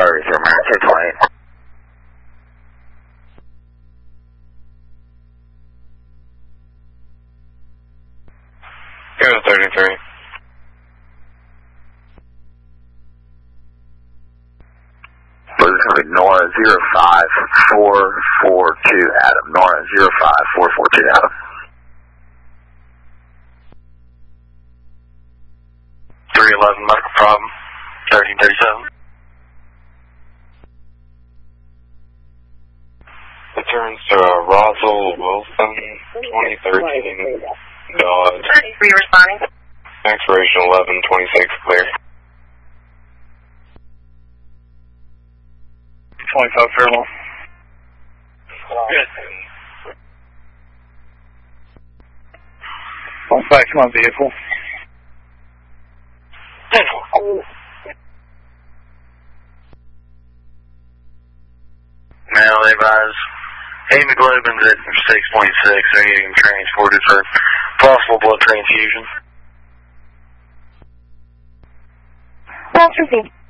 Sorry, for American 28. Go to 33. Well, this is going to be Nora 05442 Adam. Nora 05442 Adam. 311 medical problem. 1337. Returns to Roswell Wilson, 2013 Dodge. Are you responding? Expiration 11/26 clear. 25 Fairlawn. Good. Going back to my vehicle. Now they advise hemoglobin's at 6.6. They're getting transported for possible blood transfusion. Roger,